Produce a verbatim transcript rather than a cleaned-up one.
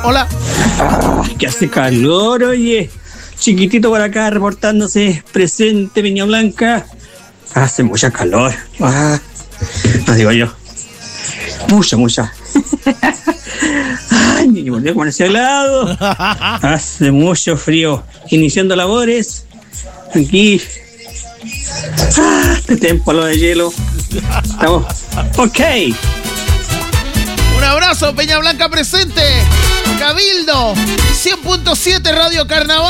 Hola. Ah, que hace calor, oye. Chiquitito por acá reportándose presente, Peña Blanca. Hace mucha calor. Ah, no digo yo. Mucha, mucha. Ay, ni volvió a ponerse al lado. Hace mucho frío. Iniciando labores. Aquí. Ah, este témpano de hielo. Estamos. Ok. Un abrazo, Peña Blanca presente. Cabildo, cien punto siete Radio Carnaval.